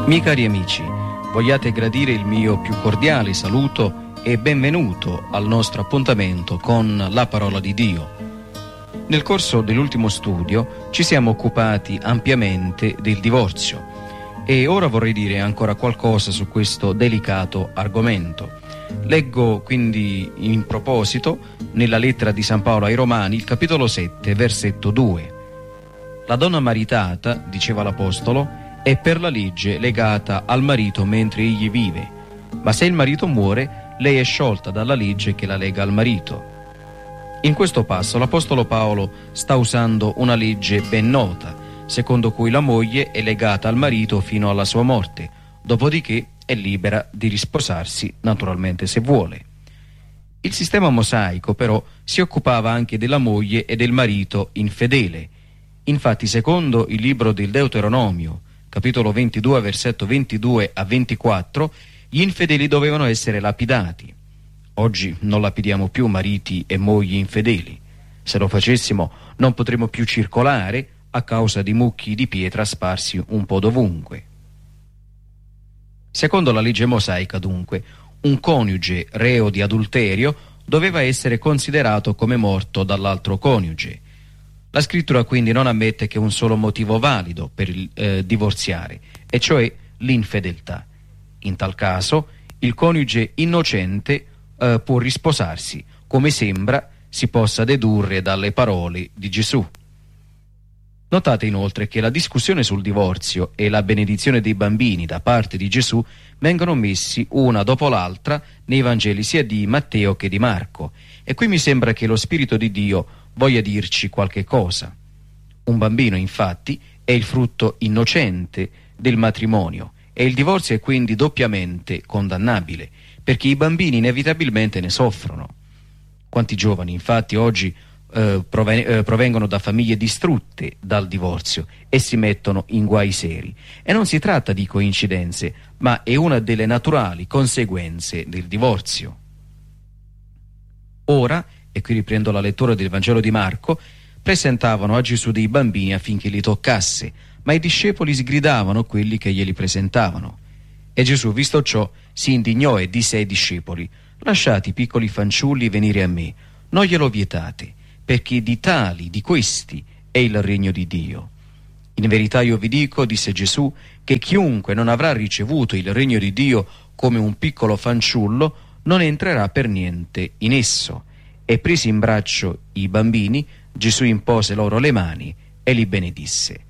Miei cari amici, vogliate gradire il mio più cordiale saluto e benvenuto al nostro appuntamento con la parola di Dio. Nel corso dell'ultimo studio ci siamo occupati ampiamente del divorzio e ora vorrei dire ancora qualcosa su questo delicato argomento. Leggo quindi in proposito nella lettera di San Paolo ai Romani, il capitolo 7, versetto 2. La donna maritata, diceva l'Apostolo, è per la legge legata al marito mentre egli vive, ma se il marito muore, lei è sciolta dalla legge che la lega al marito. In questo passo l'Apostolo Paolo sta usando una legge ben nota, secondo cui la moglie è legata al marito fino alla sua morte, dopodiché è libera di risposarsi, naturalmente se vuole. Il sistema mosaico però si occupava anche della moglie e del marito infedele. Infatti, secondo il libro del Deuteronomio, capitolo 22, versetto 22 a 24, gli infedeli dovevano essere lapidati. Oggi non lapidiamo più mariti e mogli infedeli. Se lo facessimo non potremmo più circolare a causa di mucchi di pietra sparsi un po' dovunque. Secondo la legge mosaica, dunque, un coniuge reo di adulterio doveva essere considerato come morto dall'altro coniuge. La scrittura quindi non ammette che un solo motivo valido per divorziare, e cioè l'infedeltà. In tal caso, il coniuge innocente può risposarsi, come sembra si possa dedurre dalle parole di Gesù. Notate inoltre che la discussione sul divorzio e la benedizione dei bambini da parte di Gesù vengono messi una dopo l'altra nei Vangeli sia di Matteo che di Marco, e qui mi sembra che lo Spirito di Dio voglia dirci qualche cosa. Un bambino, infatti, è il frutto innocente del matrimonio e il divorzio è quindi doppiamente condannabile, perché i bambini inevitabilmente ne soffrono. Quanti giovani, infatti, oggi provengono da famiglie distrutte dal divorzio e si mettono in guai seri. E non si tratta di coincidenze, ma è una delle naturali conseguenze del divorzio. Ora, e qui riprendo la lettura del Vangelo di Marco, presentavano a Gesù dei bambini affinché li toccasse, ma i discepoli sgridavano quelli che glieli presentavano. E Gesù, visto ciò, si indignò e disse ai discepoli: «Lasciate i piccoli fanciulli venire a me, non glielo vietate, perché di tali, di questi, è il regno di Dio. In verità io vi dico, disse Gesù, che chiunque non avrà ricevuto il regno di Dio come un piccolo fanciullo non entrerà per niente in esso». E presi in braccio i bambini, Gesù impose loro le mani e li benedisse.